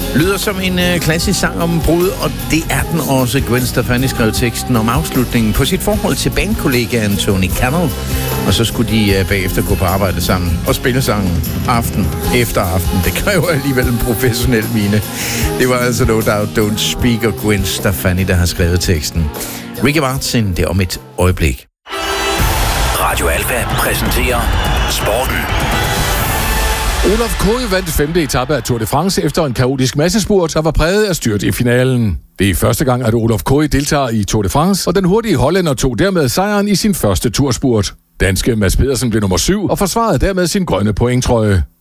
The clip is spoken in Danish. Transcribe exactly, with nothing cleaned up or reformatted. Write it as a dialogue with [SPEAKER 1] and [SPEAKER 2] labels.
[SPEAKER 1] Lyder som en øh, klassisk sang om brud, og det er den også. Gwen Stefani skrev teksten om afslutningen på sit forhold til bandkollegaen Tony Cannell. Og så skulle de øh, bagefter gå på arbejde sammen og spille sangen aften efter aften. Det kræver alligevel en professionel mine. Det var altså No Doubt Don't Speak og Gwen Stefani, der har skrevet teksten. Ricky Martin, det er om et øjeblik.
[SPEAKER 2] Radio Alfa præsenterer Sporten.
[SPEAKER 3] Olaf Koe vandt femte etape af Tour de France efter en kaotisk massespurt, der var præget af styrt i finalen. Det er første gang, at Olaf Koe deltager i Tour de France, og den hurtige hollænder tog dermed sejren i sin første turspurt. Danske Mads Pedersen blev nummer syv og forsvarede dermed sin grønne pointtrøje.